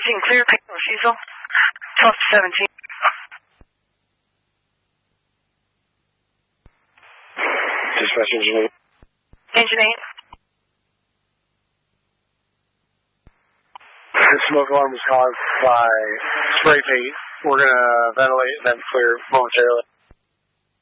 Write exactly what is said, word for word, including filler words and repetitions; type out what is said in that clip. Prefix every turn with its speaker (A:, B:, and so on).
A: seventeen, clear, refusal. twelve to seventeen.
B: Dispatch engine eight.
A: Engine eight.
B: The smoke alarm was caused by spray paint. We're going to ventilate and then clear momentarily.